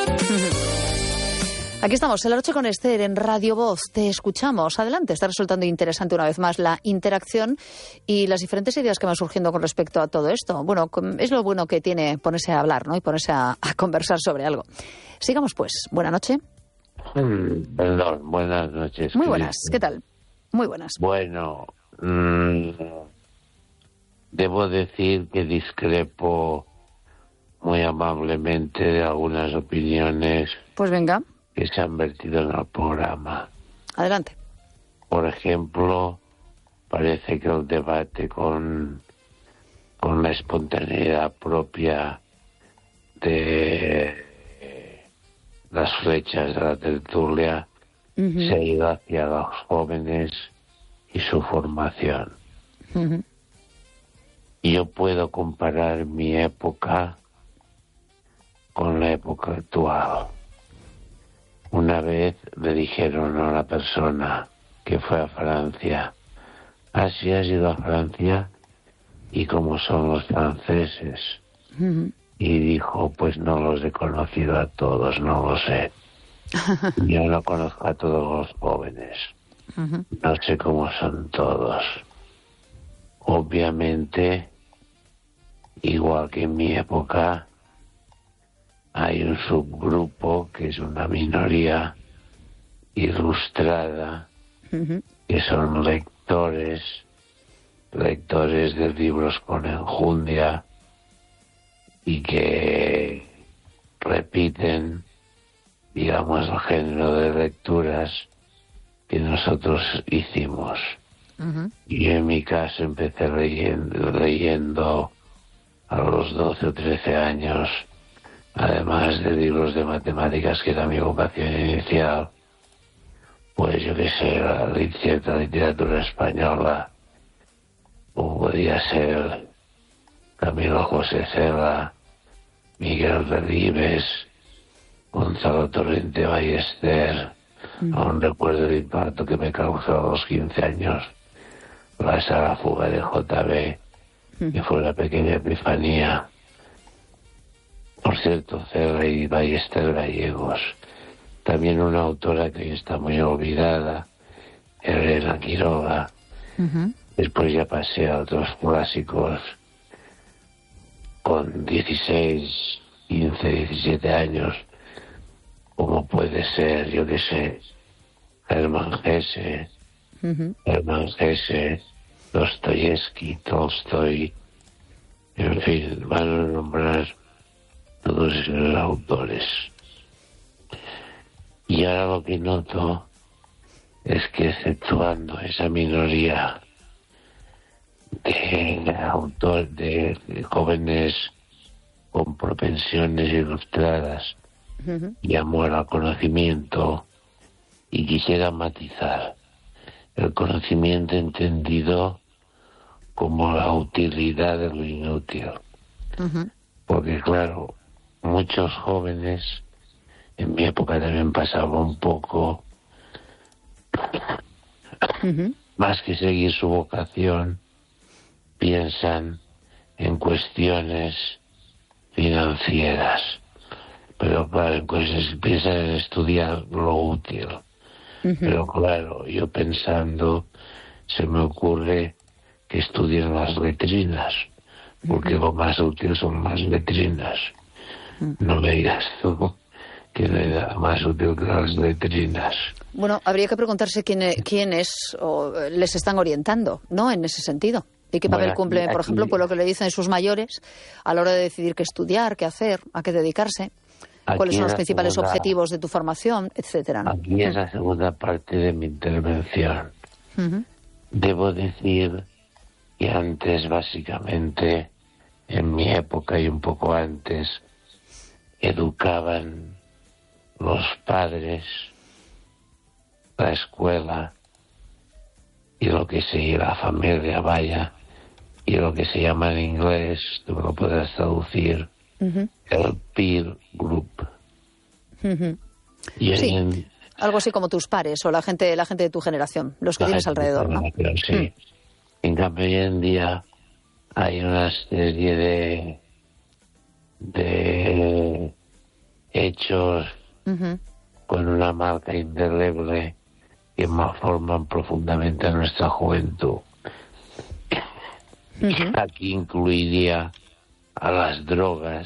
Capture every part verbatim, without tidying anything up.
Aquí estamos, el La Noche con Esther en Radio Voz. Te escuchamos. Adelante, está resultando interesante una vez más la interacción y las diferentes ideas que van surgiendo con respecto a todo esto. Bueno, es lo bueno que tiene ponerse a hablar, ¿no? Y ponerse a, a conversar sobre algo. Sigamos pues. Buena noche. Mm, perdón, buenas noches. Muy buenas, ¿qué tal? Muy buenas. Bueno, mmm, debo decir que discrepo muy amablemente de algunas opiniones. Pues venga. Que se han vertido en el programa. Adelante. Por ejemplo, parece que el debate con, con la espontaneidad propia de las flechas de la tertulia uh-huh. se ha ido hacia los jóvenes y su formación. Uh-huh. Y yo puedo comparar mi época con la época actual. Una vez le dijeron a una persona que fue a Francia, ¿ah, sí has ido a Francia? ¿Y cómo son los franceses? Uh-huh. Y dijo, pues no los he conocido a todos, no lo sé. Yo no conozco a todos los jóvenes. Uh-huh. No sé cómo son todos. Obviamente, igual que en mi época, hay un subgrupo que es una minoría ilustrada, uh-huh. que son lectores, lectores de libros con enjundia y que repiten, digamos, el género de lecturas que nosotros hicimos. Uh-huh. Y en mi caso empecé leyendo, leyendo a los doce o trece años, además de libros de matemáticas, que era mi vocación inicial, pues yo qué sé, la cierta literatura española, o podía ser Camilo José Cela, Miguel Delibes, Gonzalo Torrente Ballester. Mm. Aún recuerdo el impacto que me causó a los quince años la saga Fuga de J B, mm. que fue una pequeña epifanía. Por cierto, Cela y Ballester gallegos. También una autora que hoy está muy olvidada, Elena Quiroga. Uh-huh. Después ya pasé a otros clásicos con dieciséis, quince, diecisiete años, como puede ser, yo qué sé, Hermann Hesse, uh-huh. Hermann Hesse, Dostoyevsky, Tolstoy, en fin, van a nombrar todos esos autores. Y ahora lo que noto es que, exceptuando esa minoría de autores, de, de jóvenes con propensiones ilustradas uh-huh. y amor al conocimiento, y quisiera matizar el conocimiento entendido como la utilidad de lo inútil. Uh-huh. Porque claro, muchos jóvenes, en mi época también pasaba un poco, uh-huh. más que seguir su vocación, piensan en cuestiones financieras, pero claro, en cuestiones, piensan en estudiar lo útil. Uh-huh. Pero claro, yo pensando, se me ocurre que estudien las letrinas, porque uh-huh. lo más útil son las letrinas. Uh-huh. No me digas tú que no hay nada más útil que las letrinas. Bueno, habría que preguntarse quién, quiénes o les están orientando, ¿no?, en ese sentido. ¿Y qué papel bueno, cumple, por ejemplo, por lo que le dicen sus mayores a la hora de decidir qué estudiar, qué hacer, a qué dedicarse? ¿Cuáles son los principales segunda, objetivos de tu formación, etcétera? Aquí es la segunda parte de mi intervención. Uh-huh. Debo decir que antes, básicamente, en mi época y un poco antes, educaban los padres, la escuela y lo que se la familia, vaya, y lo que se llama en inglés, tú lo podrás traducir, uh-huh. el peer group. Uh-huh. Y sí, en, algo así como tus pares o la gente, la gente de tu generación, los que tienes alrededor, ¿no? Sí. Mm. En cambio, hoy en día hay una serie de de hechos uh-huh. con una marca indeleble que malforman profundamente a nuestra juventud. Uh-huh. Aquí incluiría a las drogas.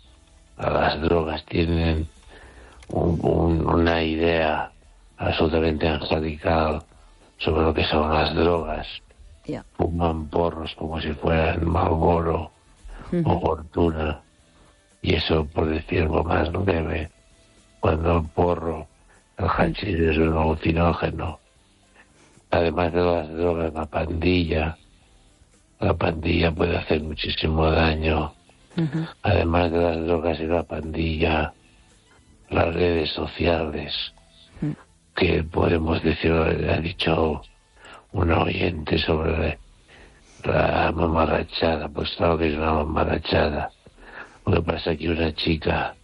A las drogas tienen un, un, una idea absolutamente angelical sobre lo que son las drogas. Yeah. Fuman porros como si fueran Marlboro uh-huh. o Fortuna. Y eso, por decir algo más breve, cuando el porro, el hachís es un alucinógeno. Además de las drogas, la pandilla, la pandilla puede hacer muchísimo daño. Uh-huh. Además de las drogas y la pandilla, las redes sociales, uh-huh. que podemos decir, ha dicho una oyente sobre la mamarrachada, pues claro que es una mamarrachada. Lo que pasa es que una chica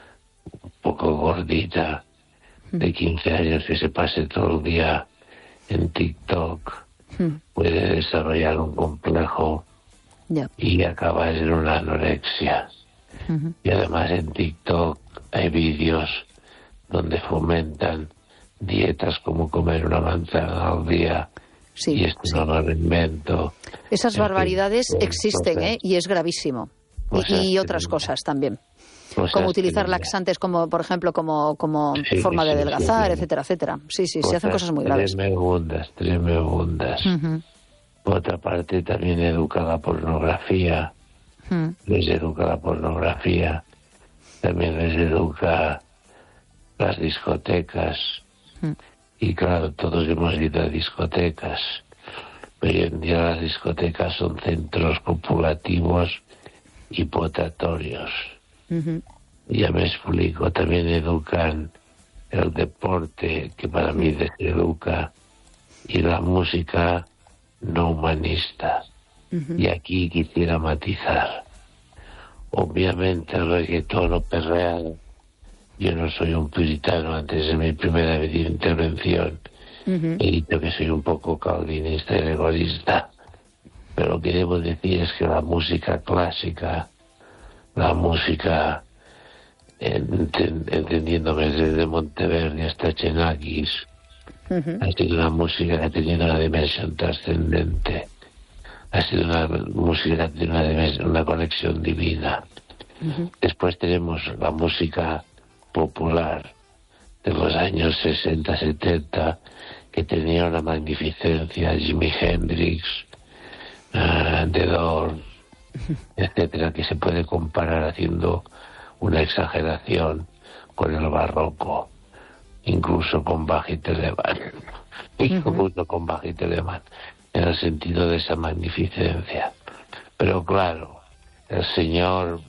un poco gordita, de quince años, que se pase todo el día en TikTok, puede desarrollar un complejo yeah. y acabar en una anorexia. Uh-huh. Y además en TikTok hay vídeos donde fomentan dietas como comer una manzana al día. Sí, y esto sí. no lo invento. Esas barbaridades fin, existen, entonces, ¿eh? Y es gravísimo. Y, y otras cosas también. Cosas como utilizar laxantes, como por ejemplo, como, como sí, forma de adelgazar, sí, sí, etcétera, etcétera. Sí, sí, se hacen cosas muy graves. Tremendas, tremendas. Uh-huh. Por otra parte, también educa la pornografía. Uh-huh. Les educa la pornografía. También les educa las discotecas. Uh-huh. Y claro, todos hemos ido a discotecas. Pero hoy en día las discotecas son centros copulativos y potatorios. Uh-huh. Ya me explico, también educan el deporte, que para mí deseduca, y la música no humanista. Uh-huh. Y aquí quisiera matizar. Obviamente el reggaetón o perreado, yo no soy un puritano, antes de mi primera intervención, uh-huh. he dicho que soy un poco calvinista y egoísta. Pero lo que debo decir es que la música clásica, la música, ent- entendiéndome desde Monteverdi hasta Xenakis, uh-huh. ha sido una música que ha tenido una dimensión trascendente. Ha sido una música que ha tenido una, dimensión, una conexión divina. Uh-huh. Después tenemos la música popular de los años sesenta, setenta, que tenía una magnificencia, Jimi Hendrix, Uh, de Doors, etcétera, que se puede comparar haciendo una exageración con el barroco, incluso con Bach y Telemann, uh-huh. incluso con Bach y Telemann, en el sentido de esa magnificencia. Pero claro, el señor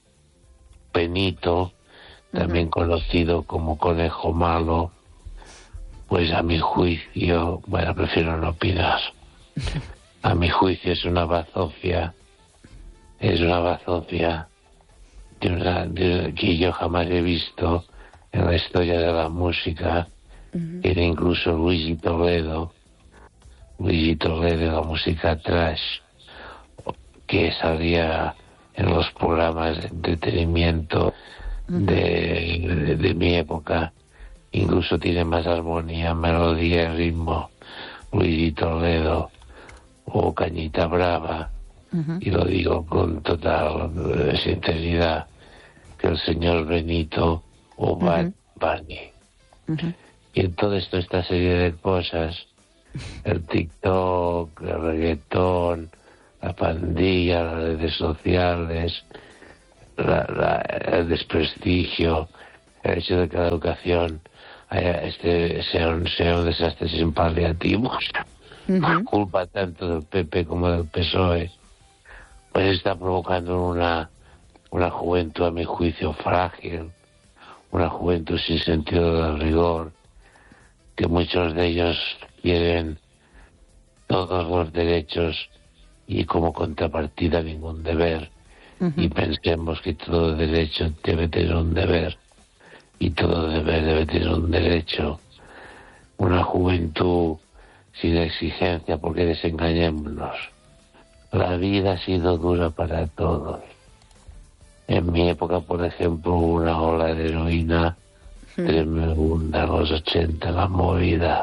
Benito, también uh-huh. conocido como Conejo Malo, pues a mi juicio, bueno, prefiero no opinar. A mi juicio es una bazofia, es una bazofia de una, de, que yo jamás he visto en la historia de la música. Uh-huh. Era incluso Luigi Toledo, Luigi Toledo, la música trash, que salía en los programas de entretenimiento uh-huh. de, de, de mi época. Incluso tiene más armonía, melodía y ritmo Luigi Toledo o Cañita Brava, uh-huh. y lo digo con total eh, sinceridad, que el señor Benito o Bad Bunny. Uh-huh. Y en todo esto, esta serie de cosas, el TikTok, el reggaetón, la pandilla, las redes sociales, la, la, el desprestigio, el hecho de que la educación haya, este, sea, un, sea un desastre sin paliativos, uh-huh. por culpa tanto del P P como del P S O E, pues está provocando una, una juventud, a mi juicio, frágil, una juventud sin sentido del rigor, que muchos de ellos quieren todos los derechos y como contrapartida ningún deber. Uh-huh. Y pensemos que todo derecho debe tener un deber y todo deber debe tener un derecho. Una juventud sin exigencia, porque desengañémonos. La vida ha sido dura para todos. En mi época, por ejemplo, una ola de heroína mm. tremenda en los ochenta, la movida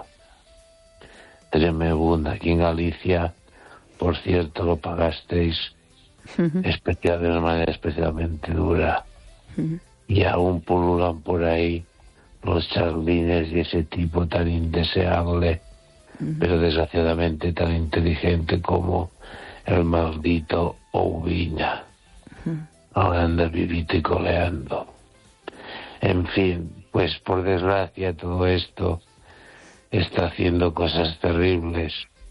tremenda. Aquí en Galicia, por cierto, lo pagasteis uh-huh. especial, de una manera especialmente dura. Uh-huh. Y aún pululan por ahí los charlines y ese tipo tan indeseable, uh-huh. pero desgraciadamente tan inteligente como el maldito Oubiña. Uh-huh. Ahora anda vivito y coleando. En fin, pues por desgracia todo esto está haciendo cosas terribles.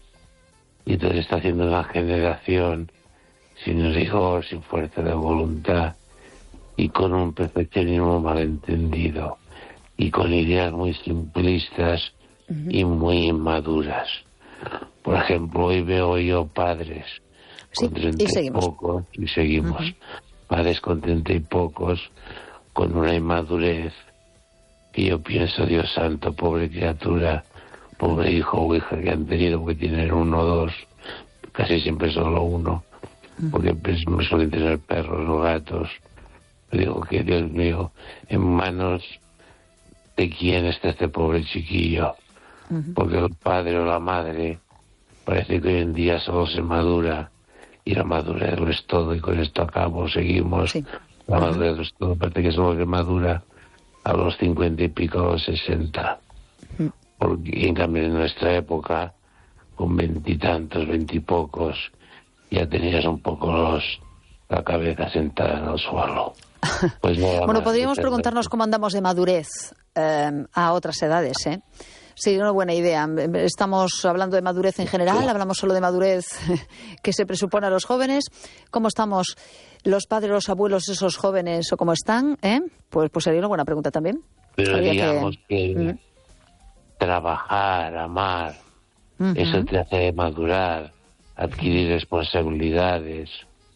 Y entonces está haciendo una generación sin rigor, sin fuerza de voluntad y con un perfeccionismo malentendido y con ideas muy simplistas uh-huh. y muy inmaduras. Por ejemplo, hoy veo yo padres sí, con treinta y, y pocos y seguimos. Uh-huh. Padres con treinta y pocos con una inmadurez que yo pienso, Dios santo, pobre criatura, pobre hijo o hija que han tenido, porque tienen uno o dos, casi siempre solo uno, porque me suelen tener perros o gatos. Digo que, Dios mío, en manos de quién está este pobre chiquillo, uh-huh. porque el padre o la madre parece que hoy en día solo se madura, y la madurez lo es todo, y con esto acabo, seguimos, sí. la uh-huh. madurez lo es todo, parece que solo se madura a los cincuenta y pico, a los sesenta. Uh-huh. Porque en cambio en nuestra época, con veintitantos, veintipocos, ya tenías un poco los, la cabeza sentada en el suelo. Pues bueno, podríamos preguntarnos cómo andamos de madurez eh, a otras edades, ¿eh? Sí, una buena idea. Estamos hablando de madurez en general, sí. hablamos solo de madurez que se presupone a los jóvenes. ¿Cómo estamos los padres, los abuelos, esos jóvenes o cómo están? ¿Eh? Pues, pues sería una buena pregunta también. Pero Habría digamos que, que ¿Mm? trabajar, amar, uh-huh. eso te hace madurar, adquirir responsabilidades,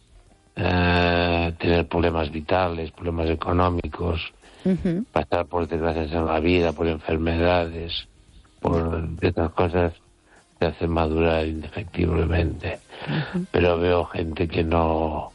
uh, tener problemas vitales, problemas económicos, uh-huh. pasar por desgracias en la vida, por enfermedades, por estas cosas te hacen madurar indefectiblemente. Uh-huh. Pero veo gente que no,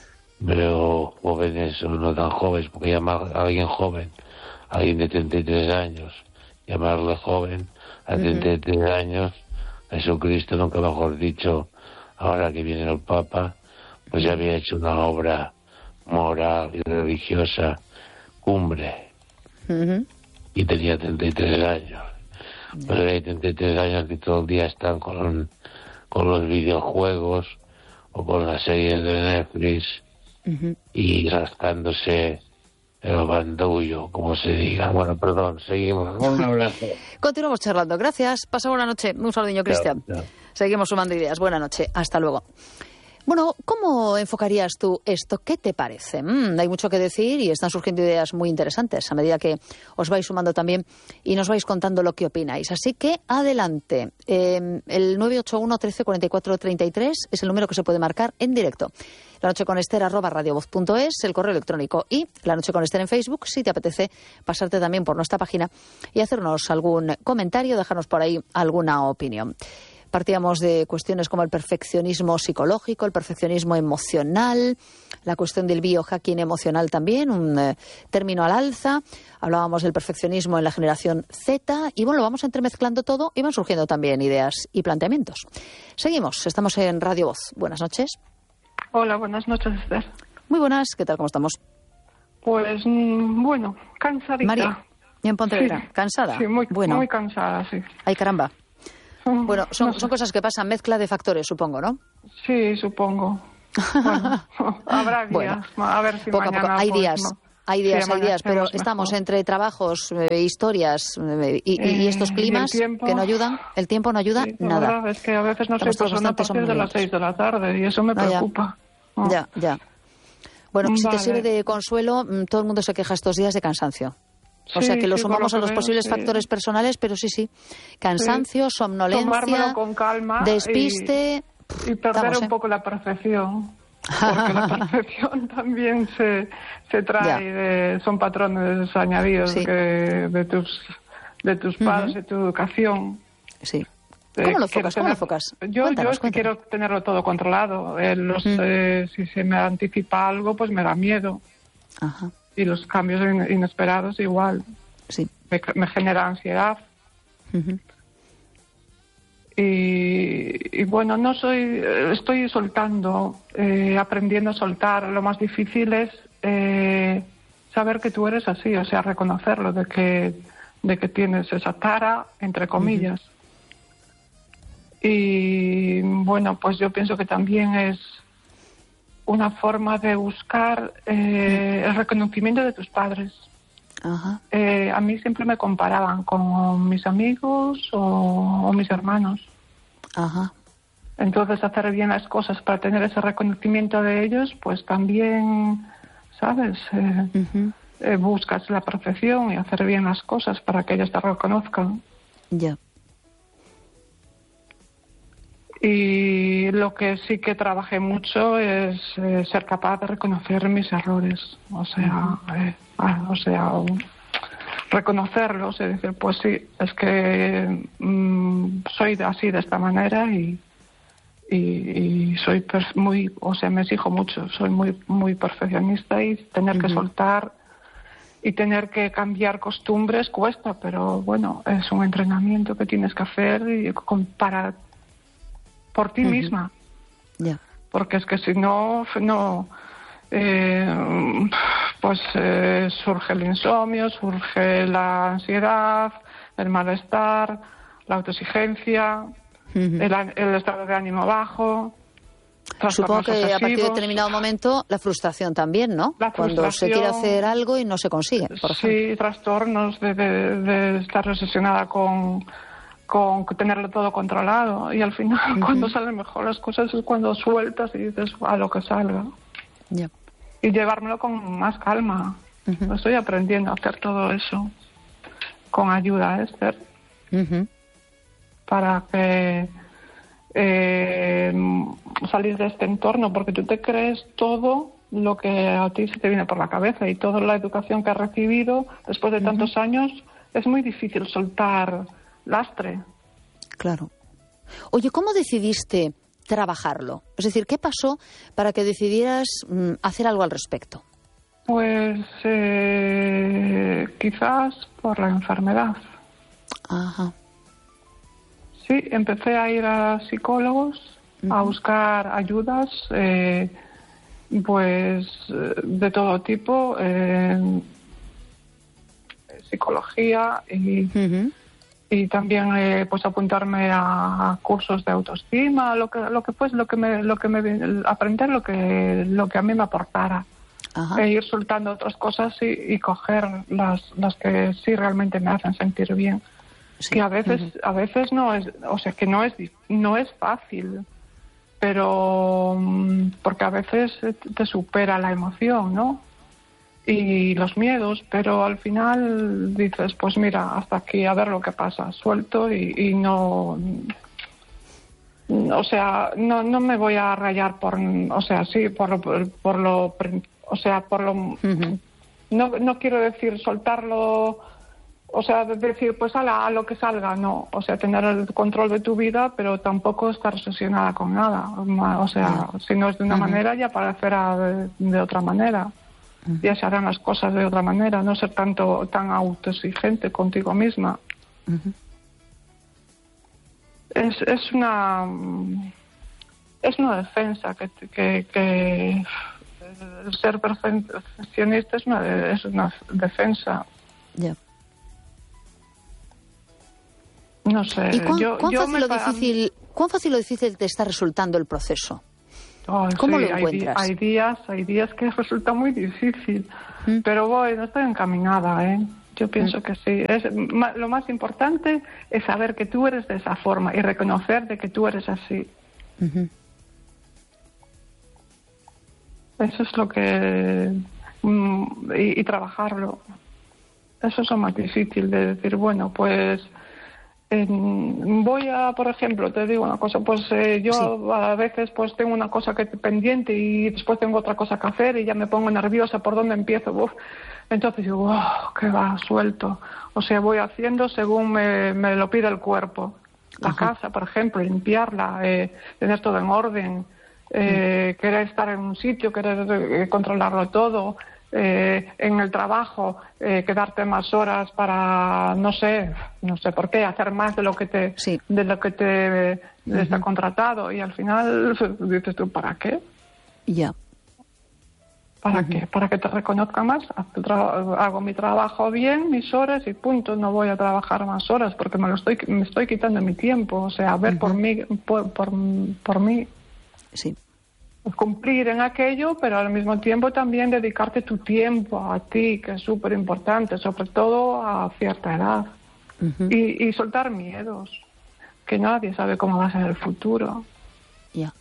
veo jóvenes o no tan jóvenes, porque llamar a alguien joven, a alguien de treinta y tres años, llamarle joven a treinta y tres uh-huh. años, a Jesucristo, nunca mejor dicho, ahora que viene el Papa, pues ya había hecho una obra moral y religiosa cumbre. Uh-huh. Y tenía treinta y tres años. Uh-huh. Pero hay treinta y tres años que todo el día están con, con los videojuegos o con las series de Netflix uh-huh. y rascándose el bandullo, como se diga. Bueno, perdón, seguimos. Un abrazo. Continuamos charlando. Gracias. Pasa buena noche. Un saludo, Cristian. Seguimos sumando ideas. Buena noche. Hasta luego. Bueno, ¿cómo enfocarías tú esto? ¿Qué te parece? Mm, hay mucho que decir y están surgiendo ideas muy interesantes a medida que os vais sumando también y nos vais contando lo que opináis. Así que adelante. Eh, el nueve ocho uno, trece, cuarenta y cuatro, treinta y tres es el número que se puede marcar en directo. La noche con Ester arroba radiovoz punto es, el correo electrónico, y La Noche con Ester en Facebook, si te apetece pasarte también por nuestra página y hacernos algún comentario, dejarnos por ahí alguna opinión. Partíamos de cuestiones como el perfeccionismo psicológico, el perfeccionismo emocional, la cuestión del biohacking emocional también, un eh, término al alza. Hablábamos del perfeccionismo en la generación Z y bueno, lo vamos entremezclando todo y van surgiendo también ideas y planteamientos. Seguimos, estamos en Radio Voz. Buenas noches. Hola, buenas noches, Esther. Muy buenas, ¿qué tal? ¿Cómo estamos? Pues, mmm, bueno, cansadita. María, y en Pontevedra, sí, ¿cansada? Sí, muy, bueno. muy cansada, sí. Ay, caramba. Bueno, son, no sé. son cosas que pasan, mezcla de factores, supongo, ¿no? Sí, supongo. Bueno, habrá días, bueno, a ver si poco mañana... a poco. Hay pues, días, no. hay días, sí, hay días, pero mejor. Estamos entre trabajos, eh, historias eh, y, eh, y estos climas tiempo, que no ayudan. El tiempo no ayuda sí, nada. Verdad, es que a veces no Estamos sé, pues son a partir de las seis de la tarde y eso me ah, preocupa. Ya, oh. ya, ya. Bueno, vale. Si te sirve de consuelo, todo el mundo se queja estos días de cansancio. O sí, sea que lo sí, sumamos lo a los veo, porque sí. factores personales, pero sí, sí. Cansancio, sí. somnolencia, con calma despiste. Y, y perder Vamos, un ¿eh? poco la percepción. Porque la percepción también se, se trae, de, son patrones añadidos sí. que, de tus, de tus padres, uh-huh. de tu educación. Sí. ¿Cómo lo enfocas? ¿Cómo lo enfocas? Yo, cuéntanos, yo cuéntanos. quiero tenerlo todo controlado. Eh, los, uh-huh. eh, si se me anticipa algo, pues me da miedo. Ajá. Y los cambios in- inesperados igual. Sí. Me, me genera ansiedad. Uh-huh. Y, y bueno, no soy, estoy soltando, eh, aprendiendo a soltar. Lo más difícil es eh, saber que tú eres así, o sea, reconocerlo, de que, de que tienes esa tara, entre comillas. Uh-huh. Y bueno, pues yo pienso que también es una forma de buscar eh, el reconocimiento de tus padres. Ajá. Eh, a mí siempre me comparaban con mis amigos o, o mis hermanos. Ajá. Entonces, hacer bien las cosas para tener ese reconocimiento de ellos, pues también, ¿sabes? Eh, uh-huh. eh, buscas la perfección y hacer bien las cosas para que ellos te reconozcan. Ya. Yeah. Y lo que sí que trabajé mucho es eh, ser capaz de reconocer mis errores. O sea, uh-huh. eh, ah, o sea, um, reconocerlos y decir, pues sí, es que mmm, soy así de esta manera y, y, y soy perf- muy, o sea, me exijo mucho, soy muy, muy perfeccionista y tener uh-huh. que soltar y tener que cambiar costumbres cuesta, pero bueno, es un entrenamiento que tienes que hacer y para por ti uh-huh. misma. Yeah. Porque es que si no, no eh, pues eh, surge el insomnio, surge la ansiedad, el malestar, la autoexigencia, uh-huh. el, el estado de ánimo bajo. Supongo que obsesivos. A partir de determinado momento la frustración también, ¿no? La Cuando se quiere hacer algo y no se consigue, por ejemplo. Sí, trastornos de, de, de estar obsesionada con... con tenerlo todo controlado y al final uh-huh. cuando salen mejor las cosas es cuando sueltas y dices a lo que salga. Yeah. Y llevármelo con más calma. Uh-huh. Estoy aprendiendo a hacer todo eso con ayuda, Esther, uh-huh. para que eh, salir de este entorno, porque tú te crees todo lo que a ti se te viene por la cabeza y toda la educación que has recibido después de uh-huh. tantos años es muy difícil soltar lastre. Claro. Oye, ¿cómo decidiste trabajarlo? Es decir, ¿qué pasó para que decidieras mm, hacer algo al respecto? Pues eh, quizás por la enfermedad. Ajá. Sí, empecé a ir a psicólogos, uh-huh. a buscar ayudas, eh, pues de todo tipo, eh, psicología y... Uh-huh. Y también eh, pues apuntarme a cursos de autoestima, lo que lo que pues lo que me lo que me aprender lo que lo que a mí me aportara. Ajá. E ir soltando otras cosas y, y coger las las que sí realmente me hacen sentir bien. Sí. Que a veces uh-huh. a veces no es, o sea, que no es no es fácil, pero porque a veces te supera la emoción, ¿no? Y los miedos, pero al final dices, pues mira, hasta aquí, a ver lo que pasa, suelto y, y no, o sea, no no me voy a rayar por, o sea, sí, por lo, por lo, o sea, por lo, uh-huh. no no quiero decir soltarlo, o sea, decir, pues ala, a lo que salga, no, o sea, tener el control de tu vida, pero tampoco estar obsesionada con nada, o sea, uh-huh. si no es de una uh-huh. manera, ya aparecerá de, de otra manera. Ya se harán las cosas de otra manera, no ser tanto tan autoexigente contigo misma. Uh-huh. Es, es una es una defensa que, que, que el ser perfeccionista es una, es una defensa. Yeah. No sé. ¿Y cuán, yo, cuán, yo fácil me... o difícil, ¿Cuán fácil o difícil te está resultando el proceso? Oh, ¿Cómo sí, lo encuentras? Hay, hay días, hay días que resulta muy difícil, ¿Mm? pero voy, no estoy encaminada, ¿eh? Yo pienso ¿Mm? que sí. Es, ma, lo más importante es saber que tú eres de esa forma y reconocer de que tú eres así. Uh-huh. Eso es lo que mm, y, y trabajarlo. Eso es lo más difícil de decir, bueno, pues. Voy a, por ejemplo, te digo una cosa, pues eh, yo sí. a veces pues tengo una cosa que pendiente y después tengo otra cosa que hacer y ya me pongo nerviosa por dónde empiezo. Uf. Entonces digo, oh, que va, suelto. O sea, voy haciendo según me, me lo pide el cuerpo. La Ajá. casa, por ejemplo, limpiarla, eh, tener todo en orden, eh, mm. querer estar en un sitio, querer eh, controlarlo todo. eh, en el trabajo, eh, quedarte más horas para, no sé, no sé por qué, hacer más de lo que te, sí. de lo que te eh, uh-huh. está contratado, y al final dices tú, ¿para qué? Ya. Yeah. ¿Para uh-huh. qué? ¿Para que te reconozca más? Hago mi trabajo bien, mis horas y punto. No voy a trabajar más horas porque me lo estoy me estoy quitando mi tiempo. O sea, a ver uh-huh. por mí, por, por, por mí. Sí. Cumplir en aquello, pero al mismo tiempo también dedicarte tu tiempo a ti, que es súper importante, sobre todo a cierta edad. Uh-huh. Y, y soltar miedos, que nadie sabe cómo va a ser el futuro. Ya. Yeah.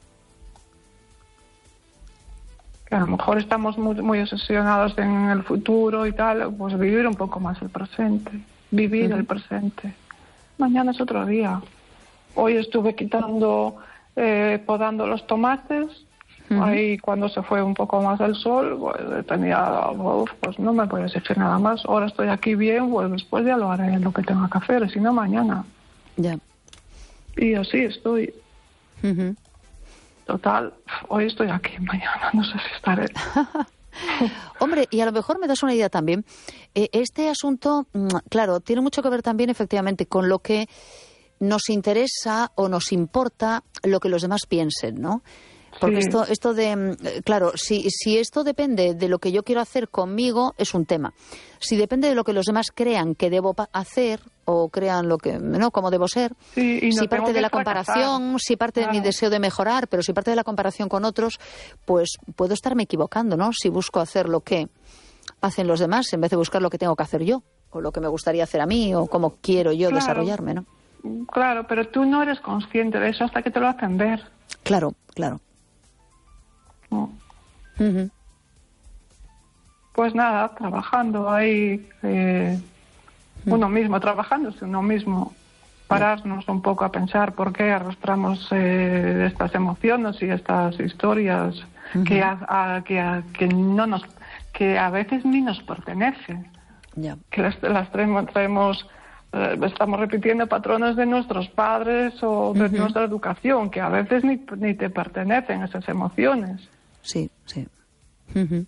Que a lo mejor estamos muy, muy obsesionados en el futuro y tal, pues vivir un poco más el presente, vivir uh-huh. el presente. Mañana es otro día. Hoy estuve quitando, eh, podando los tomates, uh-huh. ahí cuando se fue un poco más el sol, pues tenía, uf, pues no me puedo exigir nada más. Ahora estoy aquí bien, pues después ya lo haré lo que tenga que hacer, si no mañana. Ya. Yeah. Y así estoy. Uh-huh. Total, hoy estoy aquí, mañana no sé si estaré. Hombre, y a lo mejor me das una idea también. Eh, este asunto, claro, tiene mucho que ver también efectivamente con lo que nos interesa o nos importa lo que los demás piensen, ¿no? Porque sí. esto, esto de, claro, si, si esto depende de lo que yo quiero hacer conmigo, es un tema. Si depende de lo que los demás crean que debo hacer o crean lo que, ¿no?, cómo debo ser, sí, y no si parte de la fracasar. comparación, si parte claro. de mi deseo de mejorar, pero si parte de la comparación con otros, pues puedo estarme equivocando, ¿no? Si busco hacer lo que hacen los demás en vez de buscar lo que tengo que hacer yo, o lo que me gustaría hacer a mí, o cómo quiero yo claro. desarrollarme, ¿no? Claro, pero tú no eres consciente de eso hasta que te lo hacen ver. Claro, claro. No. Uh-huh. Pues nada, trabajando ahí, eh, uh-huh. uno mismo, trabajándose uno mismo, pararnos un poco a pensar por qué arrastramos eh, estas emociones y estas historias uh-huh. que, a, a, que, a, que no nos, que a veces ni nos pertenecen, yeah. que las, las traemos, traemos eh, estamos repitiendo patrones de nuestros padres o de uh-huh. nuestra educación, que a veces ni, ni te pertenecen esas emociones. Sí, sí. Uh-huh.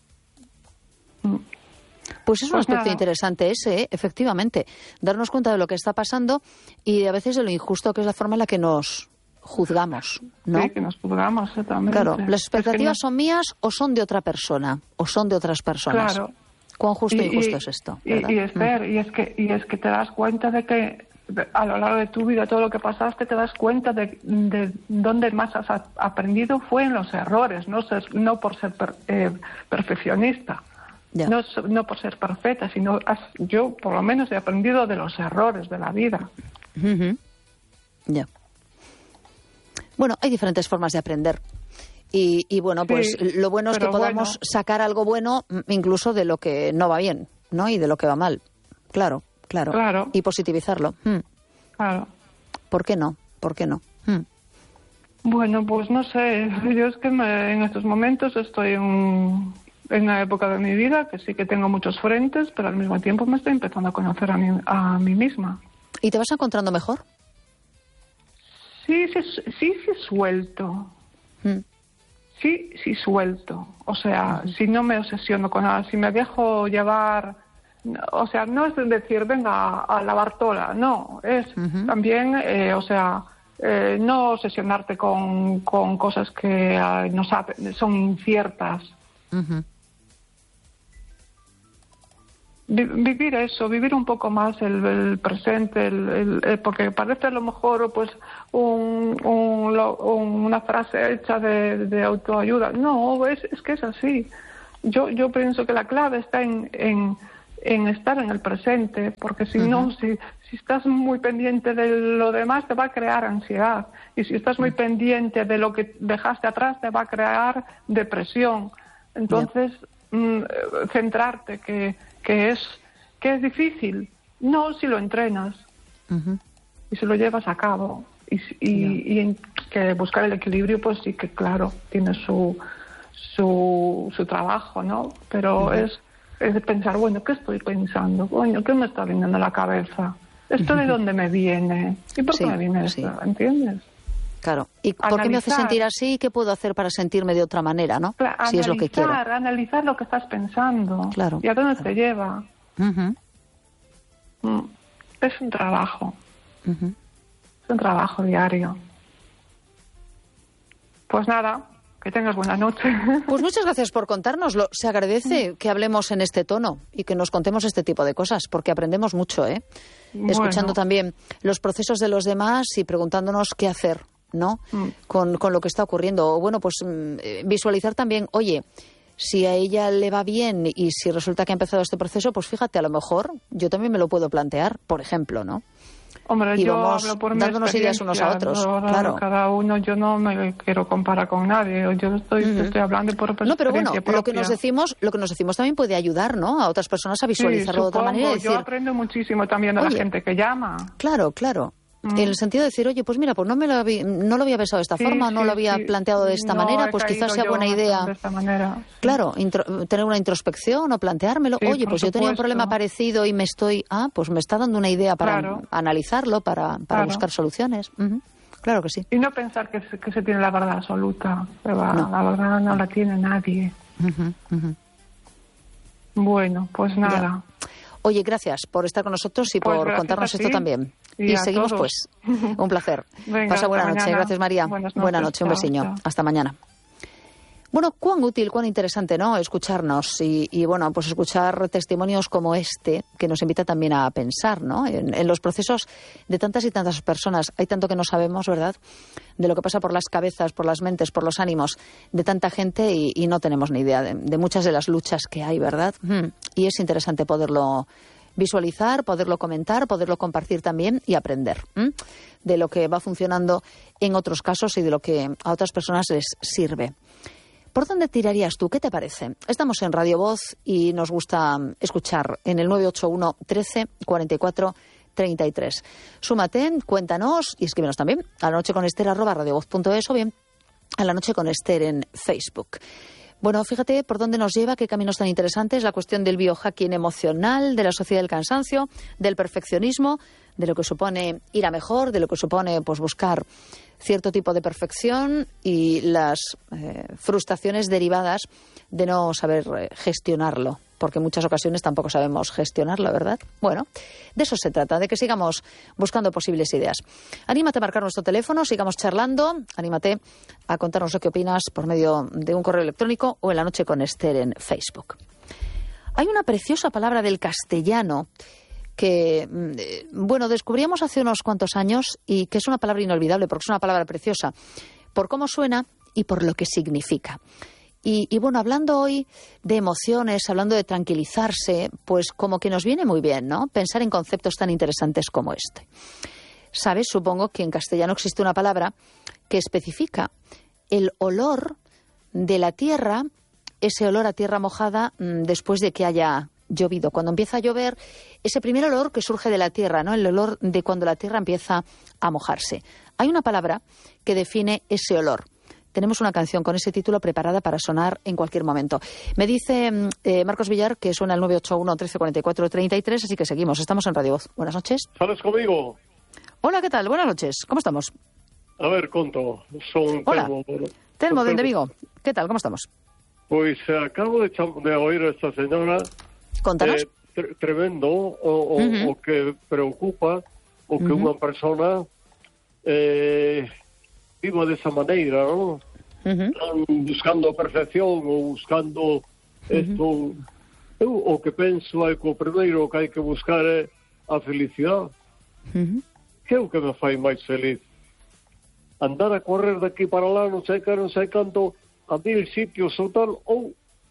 Pues es un pues aspecto nada. interesante ese, ¿eh? Efectivamente. Darnos cuenta de lo que está pasando y a veces de lo injusto que es la forma en la que nos juzgamos, ¿no? Sí, que nos juzgamos exactamente. Claro, ¿las expectativas es que no... son mías o son de otra persona? ¿O son de otras personas? Claro. ¿Cuán justo e injusto y, es esto? Y, y, Esther, mm. y, es que, y es que te das cuenta de que a lo largo de tu vida, todo lo que pasaste, te das cuenta de, de dónde más has aprendido fue en los errores, no, ser, no por ser per, eh, perfeccionista, yeah. no, no por ser perfecta, sino has, yo por lo menos he aprendido de los errores de la vida. Uh-huh. Ya. Yeah. Bueno, hay diferentes formas de aprender. Y, y bueno, pues sí, lo bueno es que podamos bueno. sacar algo bueno incluso de lo que no va bien, ¿no? Y de lo que va mal. Claro. Claro. claro, y positivizarlo. Hmm. Claro. ¿Por qué no? ¿Por qué no? Hmm. Bueno, pues no sé. Yo es que me, en estos momentos estoy en, en una época de mi vida que sí que tengo muchos frentes, pero al mismo tiempo me estoy empezando a conocer a mí, a mí misma. ¿Y te vas encontrando mejor? Sí, sí, sí, sí suelto. Hmm. Sí, sí suelto. O sea, uh-huh. si no me obsesiono con nada, si me dejo llevar... O sea, no es decir, venga a, a lavar tola, no, es uh-huh. también, eh, o sea, eh, no obsesionarte con, con cosas que eh, no sabe, son inciertas. Uh-huh. Vi, vivir eso, vivir un poco más el, el presente, el, el, el, porque parece a lo mejor pues un, un, lo, un, una frase hecha de, de autoayuda. No, es, es que es así. Yo, yo pienso que la clave está en... en en estar en el presente, porque si uh-huh. no, si, si estás muy pendiente de lo demás te va a crear ansiedad, y si estás muy uh-huh. pendiente de lo que dejaste atrás te va a crear depresión. Entonces, yeah. mm, centrarte, que, que, es, que es difícil, no si lo entrenas uh-huh. y si lo llevas a cabo, y, y, yeah. y en que buscar el equilibrio, pues sí que claro, tiene su, su, su trabajo, ¿no? Pero uh-huh. es es de pensar, bueno, ¿qué estoy pensando? Coño, ¿qué me está viniendo a la cabeza? ¿Esto de dónde me viene? ¿Y por qué sí, me viene esto? Sí. ¿Entiendes? Claro. ¿Y por analizar, qué me hace sentir así? ¿Qué puedo hacer para sentirme de otra manera, no? Claro, si analizar, es lo que quiero. Analizar lo que estás pensando. Claro. ¿Y a dónde claro. te lleva? Uh-huh. Mm, es un trabajo. Uh-huh. Es un trabajo diario. Pues nada, que tengas buena noche. Pues muchas gracias por contárnoslo. Se agradece que hablemos en este tono y que nos contemos este tipo de cosas, porque aprendemos mucho, ¿eh? Bueno. Escuchando también los procesos de los demás y preguntándonos qué hacer, ¿no? Mm. Con, con lo que está ocurriendo. O bueno, pues visualizar también, oye, si a ella le va bien y si resulta que ha empezado este proceso, pues fíjate, a lo mejor yo también me lo puedo plantear, por ejemplo, ¿no? Hombre, y yo vamos hablo por mi dándonos ideas unos a otros, no, claro. Cada uno, yo no me quiero comparar con nadie, yo estoy, uh-huh. estoy hablando por experiencia No, pero bueno, propia. lo que nos decimos, lo que nos decimos también puede ayudar, ¿no? A otras personas a visualizarlo sí, de otra manera. Y decir, yo aprendo muchísimo también de oye, la gente que llama. Claro, claro. En el sentido de decir, oye, pues mira, pues no me lo había, no lo había pensado de esta sí, forma, no sí, lo había sí. planteado de esta no manera, pues quizás sea buena idea. De esta manera, sí. Claro, intro, tener una introspección o planteármelo. Sí, oye, pues supuesto. yo tenía un problema parecido y me estoy, ah, pues me está dando una idea para claro. analizarlo, para, para claro. buscar soluciones. Uh-huh. Claro que sí. Y no pensar que se, que se tiene la verdad absoluta. Va, no. La verdad no la tiene nadie. Uh-huh, uh-huh. Bueno, pues nada. Ya. Oye, gracias por estar con nosotros y pues por contarnos esto también. Y, y seguimos, todos. pues. Un placer. Venga, Pasa buena noche. mañana. Gracias, María. Buenas noches. Buena noche. Un Chao, besiño. chao. Hasta mañana. Bueno, cuán útil, cuán interesante, ¿no? Escucharnos y, y, bueno, pues escuchar testimonios como este, que nos invita también a pensar, ¿no? En, en los procesos de tantas y tantas personas. Hay tanto que no sabemos, ¿verdad?, de lo que pasa por las cabezas, por las mentes, por los ánimos de tanta gente y, y no tenemos ni idea de, de muchas de las luchas que hay, ¿verdad? Mm. Y es interesante poderlo visualizar, poderlo comentar, poderlo compartir también y aprender ¿m? de lo que va funcionando en otros casos y de lo que a otras personas les sirve. ¿Por dónde tirarías tú? ¿Qué te parece? Estamos en Radio Voz y nos gusta escuchar en el nueve ocho uno, trece, cuarenta y cuatro, treinta y tres. Súmate, cuéntanos y escríbenos también a la noche con Esther arroba radiovoz punto es o bien a la noche con Esther en Facebook. Bueno, fíjate por dónde nos lleva, qué caminos tan interesantes, la cuestión del biohacking emocional, de la sociedad del cansancio, del perfeccionismo, de lo que supone ir a mejor, de lo que supone pues buscar cierto tipo de perfección y las eh, frustraciones derivadas de no saber eh, gestionarlo, porque en muchas ocasiones tampoco sabemos gestionarlo, ¿verdad? Bueno, de eso se trata, de que sigamos buscando posibles ideas. Anímate a marcar nuestro teléfono, sigamos charlando, anímate a contarnos lo que opinas por medio de un correo electrónico o en la noche con Esther en Facebook. Hay una preciosa palabra del castellano que, bueno, descubríamos hace unos cuantos años y que es una palabra inolvidable porque es una palabra preciosa por cómo suena y por lo que significa. Y, y bueno, hablando hoy de emociones, hablando de tranquilizarse, pues como que nos viene muy bien, ¿no? Pensar en conceptos tan interesantes como este. ¿Sabes? Supongo que en castellano existe una palabra que especifica el olor de la tierra, ese olor a tierra mojada mmm, después de que haya llovido. Cuando empieza a llover, ese primer olor que surge de la tierra, ¿no? El olor de cuando la tierra empieza a mojarse. Hay una palabra que define ese olor. Tenemos una canción con ese título preparada para sonar en cualquier momento. Me dice eh, Marcos Villar que suena el nueve ocho uno, trece, cuarenta y cuatro, treinta y tres, así que seguimos. Estamos en Radio Voz. Buenas noches. ¿Sales conmigo? Hola, ¿qué tal? Buenas noches. ¿Cómo estamos? A ver, conto. Son Hola. Telmo. Telmo, Son de Vigo. ¿Qué tal? ¿Cómo estamos? Pues eh, acabo de, de oír a esta señora. Contanos. Eh, tre tremendo, o, o, uh-huh. o que preocupa, o que uh-huh. una persona eh, viva de esa manera, ¿no? Uh-huh. Buscando perfección ou buscando isto. Uh-huh. Eu o que penso é que o primeiro que hai que buscar é a felicidade. Uh-huh. Que é o que me fai máis feliz. Andar a correr daqui para lá, non sei que, non sei canto, a mil sitios ou tal, ou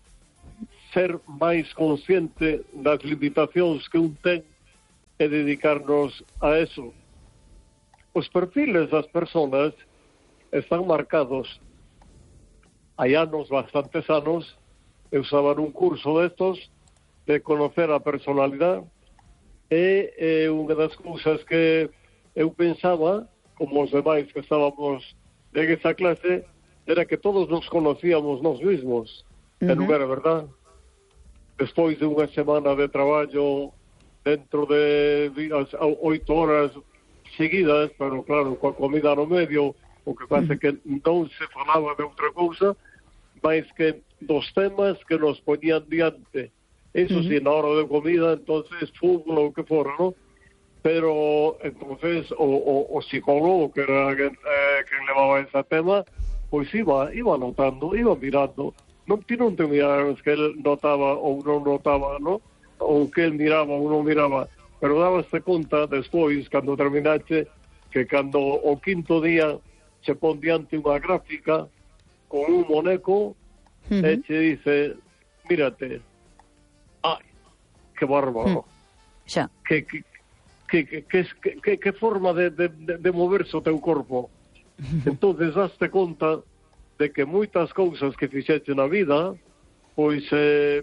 ser máis consciente das limitacións que un ten e dedicarnos a eso. Os perfiles das persoas están marcados. Hai anos, bastantes anos, eu estaba nun curso destos de conocer a personalidade e eh, unha das cousas que eu pensaba, como os demais que estábamos en esa clase, era que todos nos conocíamos nós mesmos. Uh-huh. E non era verdade. Despois de unha semana de traballo dentro de oito horas seguidas, pero claro, coa comida no medio o que pasa que non se falaba de outra cousa máis que dos temas que nos poñían diante. Eso sí, na hora de comida, entonces fútbol ou que fora, ¿no? Pero entonces o, o, o psicólogo que era quen, eh, que levaba ese tema, pois iba, iba notando, iba mirando. Non ti non te mirabas que él notaba ou non notaba, ¿no? Ou que él miraba ou non miraba, pero dabaste conta despois, cando terminaste, que cando o quinto día se pon diante unha gráfica con un moneco uh-huh. e che dice, mírate, ai, que bárbaro, uh-huh. xa. Que, que, que, que, que, que, que forma de, de, de moverse o teu corpo. Uh-huh. Entonces daste conta de que moitas cousas que fixeche na vida, pois eh,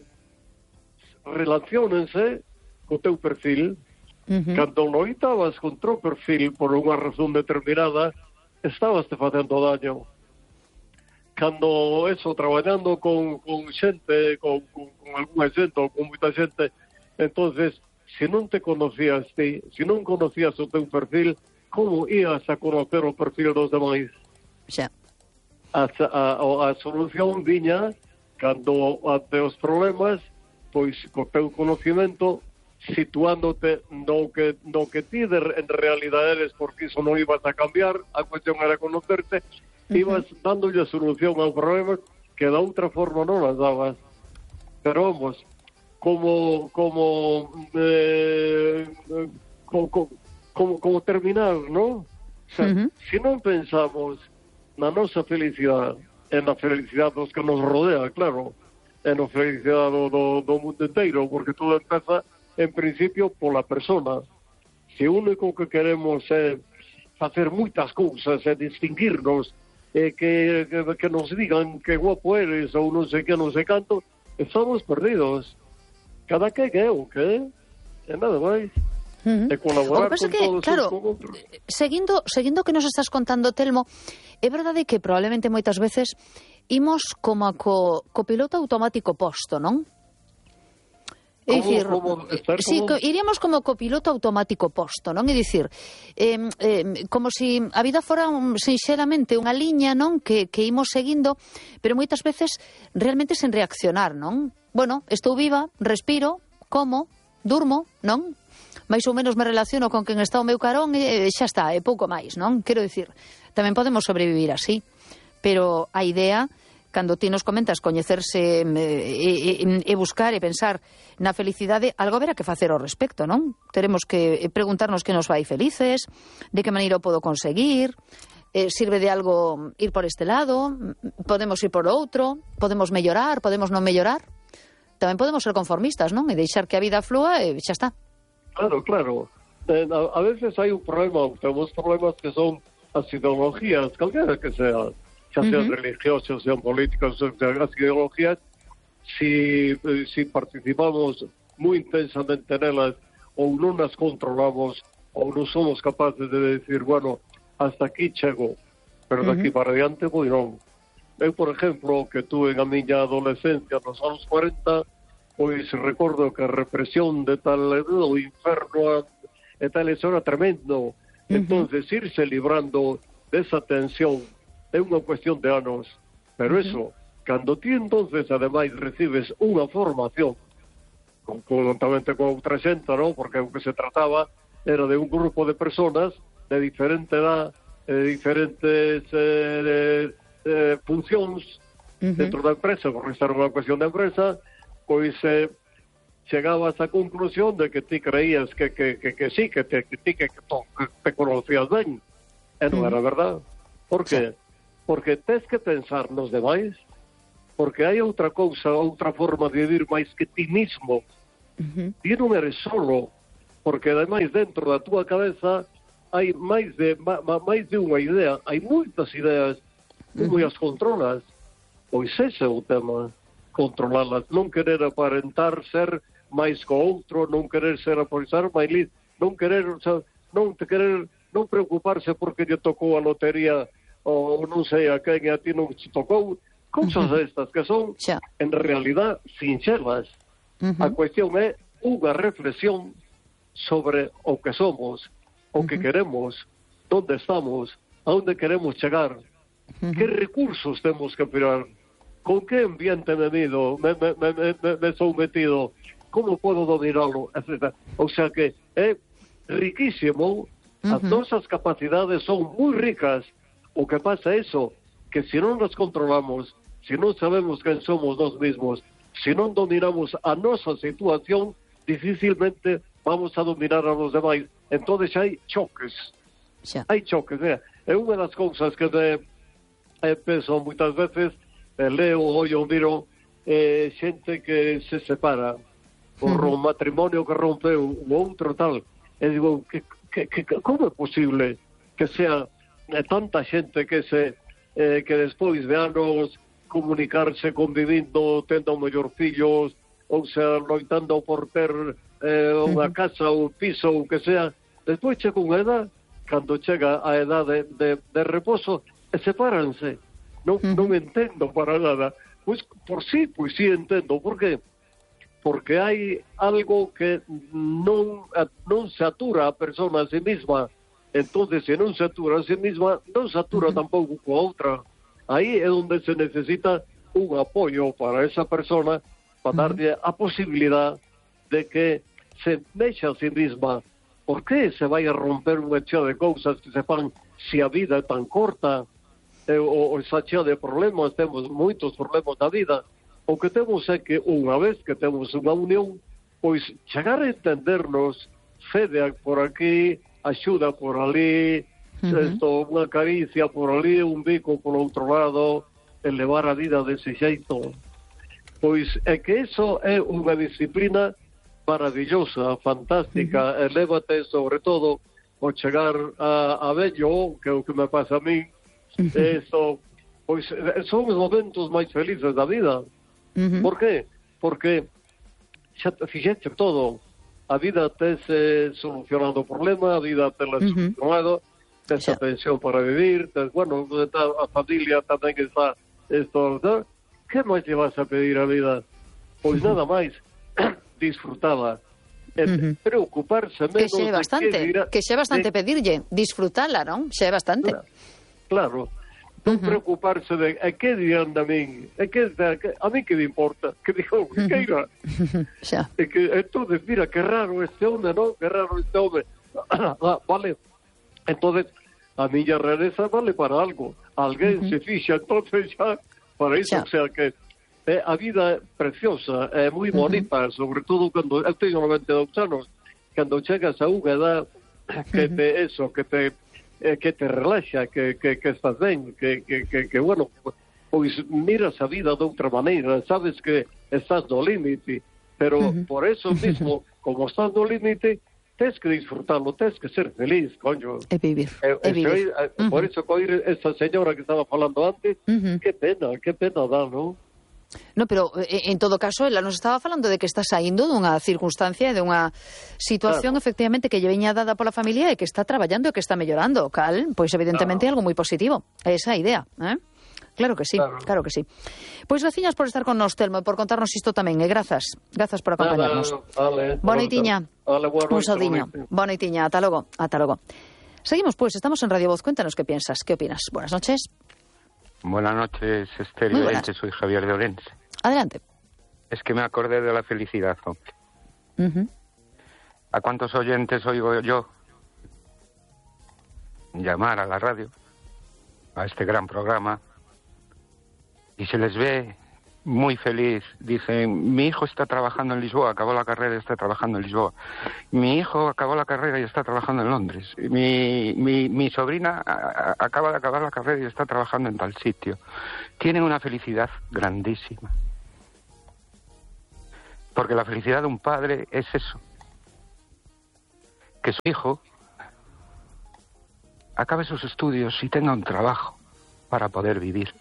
relaciónense co teu perfil. Uh-huh. Cando loitabas contra o perfil por unha razón determinada, estabas te facendo daño. Cando eso, traballando con, con xente, con, con, con alguna xente ou con moita xente, entonces, se non te conocías ti, se non conocías o teu perfil, como ías a conocer o perfil dos demais? Xa. A, a, a solución viña cando ante os problemas, pois co teu conocimento, situándote no que, no que ti de, en realidad eres, porque iso non ibas a cambiar, a cuestión era conocerte, uh-huh. ibas dándolle solución ao problema que da outra forma non las dabas. Pero vamos, como como eh, como, como, como terminar, ¿no? O sea, uh-huh. se non pensamos na nosa felicidade, en a felicidade dos que nos rodea, claro, en a felicidade do, do, do mundo inteiro, porque todo empeza en principio pola persona. Se o único que queremos é facer moitas cousas, é distinguirnos, é que, que, que nos digan que guapo eres ou non sei que, non sei canto, estamos perdidos. Cada que é o que é nada máis. Uh-huh. E colaborar con que, todos claro, con outros. Seguindo, seguindo que nos estás contando, Telmo, é verdade que probablemente moitas veces imos como a co, co piloto automático posto, non? É dicir, como, estar sí, como... iríamos como copiloto automático posto, non? É dicir, eh, eh, como se si a vida fora un, sinxeramente unha liña, non? Que, que imos seguindo, pero moitas veces realmente sen reaccionar, non? Bueno, estou viva, respiro, como, durmo, non? Mais ou menos me relaciono con quen está ao meu carón e xa está, é pouco máis, non? Quero dicir, tamén podemos sobrevivir así, pero a idea... Cando ti nos comentas coñecerse e, e, e buscar e pensar na felicidade, algo haberá que facer ao respecto, non? Teremos que preguntarnos que nos fai felices, de que maneira o podo conseguir, eh, sirve de algo ir por este lado, podemos ir por outro, podemos mellorar, podemos non mellorar. Tamén podemos ser conformistas, non? E deixar que a vida flúa e xa está. Claro, claro. Eh, a, a veces hai un problema, temos problemas que son as ideologías, calquera que sea, xa sean uh-huh. religiosos, sean políticos, sean as ideologías, si, si participamos moi intensamente nelas ou non nas controlamos ou non somos capaces de decir, bueno, hasta aquí chego, pero de aquí uh-huh. para adiante, pois non. Eu, por exemplo, que tuve a miña adolescencia nos anos cuarenta, pois recordo que a represión de tal do inferno e tal, eso era tremendo. Uh-huh. Entonces, irse librando desa tensión é unha cuestión de anos, pero uh-huh. eso, cando ti entonces ademais recibes unha formación conjuntamente con outra xente, non? Porque o que se trataba era de un grupo de personas de diferente edad, de diferentes eh, eh, funcións uh-huh. dentro da empresa, porque esta era unha cuestión de empresa, pois eh, chegabas á conclusión de que ti creías que, que, que, que sí, que te, que ti que, que, que te conocías ben, e non uh-huh. era verdad. Por que? Sí. Porque tes que pensar nos demais, porque hai outra cousa, outra forma de vivir máis que ti mismo. Uh-huh. Ti non eres solo, porque ademais dentro da túa cabeza hai máis de ma, máis de unha idea, hai moitas ideas, como uh-huh. as controlas. Pois ese é o tema, controlalas, non querer aparentar ser máis co outro, non querer ser aparentar máis listo, non querer, o sea, non te querer, non preocuparse porque lle tocou a lotería ou non sei a quen e a ti non se tocou, cousas uh-huh. estas que son xa. En realidad sinxelas. Uh-huh. A cuestión é unha reflexión sobre o que somos, o uh-huh. que queremos, onde estamos, a onde queremos chegar, uh-huh. que recursos temos que operar, con que ambiente me mido, me, me, me, me, me sou metido, como podo dominarlo, etcétera. O sea que é riquísimo, uh-huh. as nosas capacidades son moi ricas. O que pasa é eso, que se non nos controlamos, se non sabemos quen somos nós mesmos, se non dominamos a nosa situación, dificilmente vamos a dominar a los demais. Entón hai choques. Yeah. Hai choques. É, é unha das cousas que me, eh, penso moitas veces, eh, leo, ollo, miro, eh, xente que se separa por uh-huh. un matrimonio que rompeu, o outro tal. E digo, que, que, que, como é posible que sea eh, tanta xente que se eh, que despois de anos comunicarse, convivindo, tendo mellor fillos, ou sea, loitando por ter eh, unha uh-huh. casa ou piso ou que sea, despois chega unha edad, cando chega a edade de, de reposo, e sepáranse. Non, uh-huh. non entendo para nada. Pois por sí, pois sí entendo. Por que? Porque hai algo que non, non se atura a persona a sí misma. Entonces, se non se atura a sí misma, non se atura uh-huh. tampouco coa outra. Aí é onde se necesita un apoio para esa persona, para darlle a posibilidad de que se mexa a sí misma. Por que se vai a romper unha chea de cousas que se fan se a vida é tan corta, eh, ou esa chea de problemas, temos moitos problemas na vida. O que temos é que unha vez que temos unha unión, pois chegar a entendernos, cede por aquí, axuda por ali, uh-huh. esto, unha caricia por ali, un bico por outro lado, elevar a vida dese xeito. Pois é que eso é unha disciplina maravillosa, fantástica, uh-huh. elévate sobre todo ao chegar a, a vello, que é o que me pasa a mí, uh-huh. eso, pois son os momentos máis felices da vida. Uh-huh. Por qué? Porque xa te fixete todo. A vida tes eh, solucionado o problema, a vida tes uh-huh. solucionado, tes a pensión para vivir, tes, bueno, a familia tamén está esto, ¿no? Que máis te vas a pedir a vida? Pois uh-huh. nada máis disfrutala, eh, uh-huh. preocuparse menos que xe bastante, de que, dirá, que xe bastante de... pedirlle, disfrutala, non? Xe bastante. Claro. Non uh-huh. preocuparse de a que dirán de min, a, que, a, que, a mí que me importa, que digo, que irá. Xa. E que, entonces, mira, que raro este home, non? Que raro este home. Ah, vale. Entonces, a miña rareza vale para algo. Alguén uh-huh. se fixa, entonces xa, para iso, xa. O sea que eh, a vida é preciosa, é moi bonita, uh-huh. sobre todo cando, eu teño noventa e dous anos, cando chegas a unha edad que te, uh-huh. eso, que te... Eh, que te relaxa, que, que, que estás ben, que, que, que, que, bueno, pois miras a vida de outra maneira, sabes que estás no límite, pero uh-huh. por eso mismo, como estás no límite, tens que disfrutarlo, tens que ser feliz, coño. E vivir, eh, e vivir. Eh, uh-huh. Por eso, coir esa señora que estaba falando antes, uh-huh. que pena, que pena dá, non? No, pero en todo caso, ela nos estaba falando de que está saindo dunha circunstancia e dunha situación, claro. efectivamente, que lle veña dada pola familia e que está traballando e que está mellorando, cal, pois evidentemente claro. algo moi positivo, esa idea, eh? Claro que sí, claro, claro que sí. Pois graciñas por estar con nos, Telmo, e por contarnos isto tamén, e grazas, grazas por acompañarnos. Vale, Boa noitiña, vale, un saudiño, boa noitiña, ata logo, ata logo. Seguimos, pues, estamos en Radio Voz, cuéntanos qué piensas, qué opinas. Buenas noches. Buenas noches, Esther y Orense, soy Javier de Orense. Adelante. Es que me acordé de la felicidad, hombre. Uh-huh. ¿A cuántos oyentes oigo yo llamar a la radio, a este gran programa, y se les ve muy feliz? Dicen, mi hijo está trabajando en Lisboa, acabó la carrera y está trabajando en Lisboa. Mi hijo acabó la carrera y está trabajando en Londres. Mi, mi, mi sobrina a, a, acaba de acabar la carrera y está trabajando en tal sitio. Tienen una felicidad grandísima. Porque la felicidad de un padre es eso. Que su hijo acabe sus estudios y tenga un trabajo para poder vivir.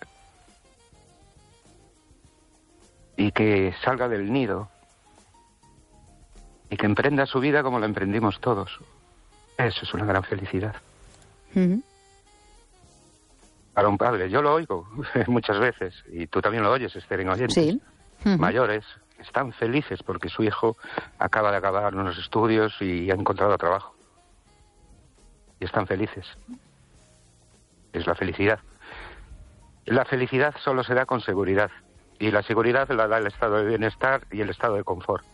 Y que salga del nido y que emprenda su vida como la emprendimos todos. Eso es una gran felicidad. Uh-huh. Para un padre, yo lo oigo muchas veces, y tú también lo oyes, Esther, en oyentes. Sí. Uh-huh. Mayores están felices porque su hijo acaba de acabar unos estudios y ha encontrado trabajo. Y están felices. es la felicidad. La felicidad solo se da con seguridad, y la seguridad la da el estado de bienestar y el estado de confort.